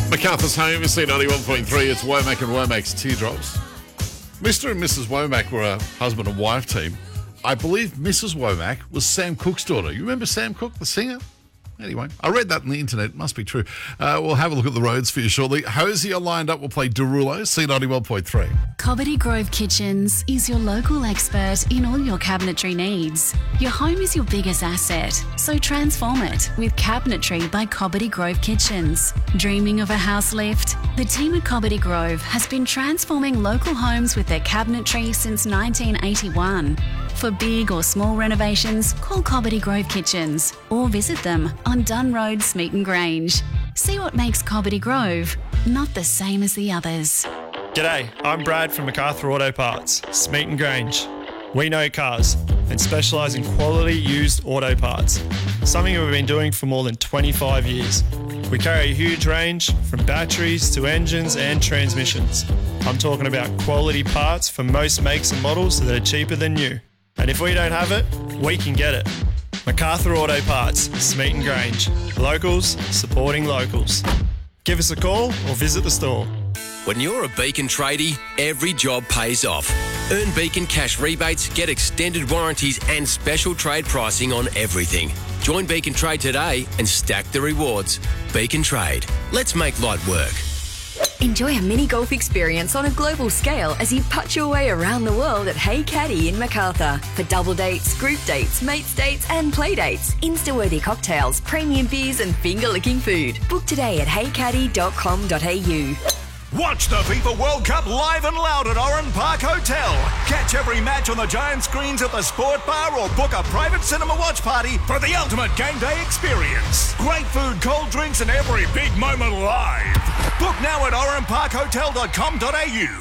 MacArthur's Home, C91.3. It's Womack and Womack's Teardrops. Mr. and Mrs. Womack were a husband and wife team. I believe Mrs. Womack was Sam Cooke's daughter. You remember Sam Cooke, the singer? Anyway, I read that on the internet. It must be true. We'll have a look at the roads for you shortly. Hosier lined up. We'll play Derulo, C91.3. Cobbitty Grove Kitchens is your local expert in all your cabinetry needs. Your home is your biggest asset, so transform it with Cabinetry by Cobbitty Grove Kitchens. Dreaming of a house lift? The team at Cobbitty Grove has been transforming local homes with their cabinetry since 1981. For big or small renovations, call Cobbitty Grove Kitchens or visit them on Dunn Road, Smeaton Grange. See what makes Cobbitty Grove not the same as the others. G'day, I'm Brad from MacArthur Auto Parts, Smeaton Grange. We know cars and specialise in quality used auto parts, something we've been doing for more than 25 years. We carry a huge range from batteries to engines and transmissions. I'm talking about quality parts for most makes and models that are cheaper than new. And if we don't have it, we can get it. MacArthur Auto Parts, Smeaton Grange. Locals supporting locals. Give us a call or visit the store. When you're a Beacon tradie, every job pays off. Earn Beacon cash rebates, get extended warranties and special trade pricing on everything. Join Beacon Trade today and stack the rewards. Beacon Trade. Let's make light work. Enjoy a mini golf experience on a global scale as you putt your way around the world at Hey Caddy in MacArthur. For double dates, group dates, mates dates and play dates, Insta-worthy cocktails, premium beers and finger-licking food. Book today at heycaddy.com.au. Watch the FIFA World Cup live and loud at Oran Park Hotel. Catch every match on the giant screens at the Sport Bar or book a private cinema watch party for the ultimate game day experience. Great food, cold drinks and every big moment live. Book now at oranparkhotel.com.au.